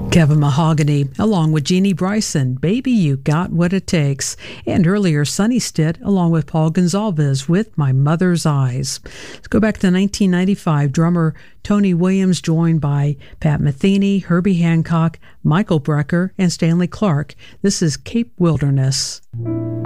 Kevin Mahogany, along with Jeannie Bryson, Baby You Got What It Takes, and earlier Sonny Stitt, along with Paul Gonsalves with My Mother's Eyes. Let's go back to 1995. Drummer Tony Williams joined by Pat Metheny, Herbie Hancock, Michael Brecker, and Stanley Clarke. This is Cape Wilderness.